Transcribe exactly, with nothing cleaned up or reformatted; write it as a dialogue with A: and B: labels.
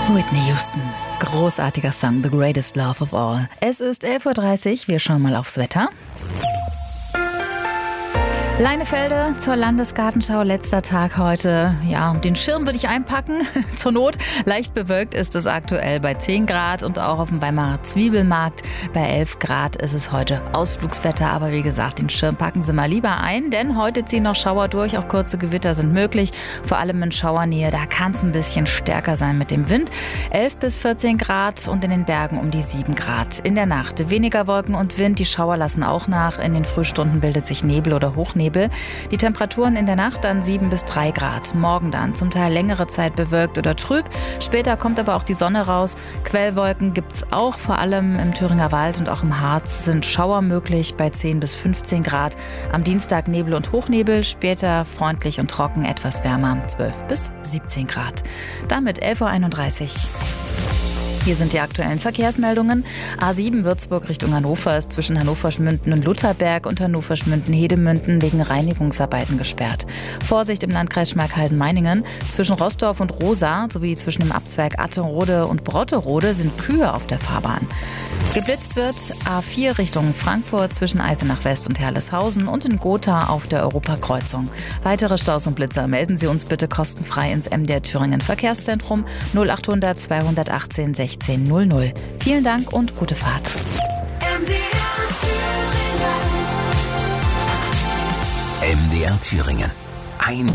A: Whitney Houston, großartiger Song, The Greatest Love of All. Es ist elf Uhr dreißig, wir schauen mal aufs Wetter. Leinefelde zur Landesgartenschau, letzter Tag heute. Ja, den Schirm würde ich einpacken, zur Not. Leicht bewölkt ist es aktuell bei zehn Grad und auch auf dem Weimarer Zwiebelmarkt bei elf Grad ist es heute Ausflugswetter. Aber wie gesagt, den Schirm packen Sie mal lieber ein, denn heute ziehen noch Schauer durch, auch kurze Gewitter sind möglich. Vor allem in Schauernähe, da kann es ein bisschen stärker sein mit dem Wind. elf bis vierzehn Grad und in den Bergen um die sieben Grad. In der Nacht weniger Wolken und Wind, die Schauer lassen auch nach. In den Frühstunden bildet sich Nebel oder Hochnebel. Die Temperaturen in der Nacht dann sieben bis drei Grad. Morgen dann zum Teil längere Zeit bewölkt oder trüb. Später kommt aber auch die Sonne raus. Quellwolken gibt's auch, vor allem im Thüringer Wald und auch im Harz sind Schauer möglich bei zehn bis fünfzehn Grad. Am Dienstag Nebel und Hochnebel, später freundlich und trocken, etwas wärmer, zwölf bis siebzehn Grad. Damit elf Uhr einunddreißig. Hier sind die aktuellen Verkehrsmeldungen. A sieben Würzburg Richtung Hannover ist zwischen Hannover-Schmünden und Lutherberg und Hannover-Schmünden-Hedemünden wegen Reinigungsarbeiten gesperrt. Vorsicht im Landkreis Schmalkalden-Meiningen. Zwischen Roßdorf und Rosa sowie zwischen dem Abzweig Attenrode und Brotterode sind Kühe auf der Fahrbahn. Geblitzt wird A vier Richtung Frankfurt zwischen Eisenach West und Herleshausen und in Gotha auf der Europakreuzung. Weitere Staus und Blitzer melden Sie uns bitte kostenfrei ins M D R Thüringen Verkehrszentrum null acht hundert zweihundertachtzehn sechzehn null null. Vielen Dank und gute Fahrt.
B: M D R Thüringen.
C: M D R Thüringen. Ein